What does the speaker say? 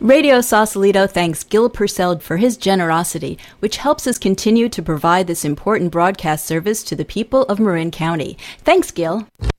Radio Sausalito thanks Gil Purcell for his generosity, which helps us continue to provide this important broadcast service to the people of Marin County. Thanks, Gil.